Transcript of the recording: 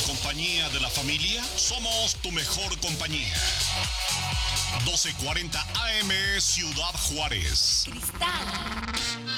compañía de la familia, somos tu mejor compañía. 12:40 AM, Ciudad Juárez. Cristal.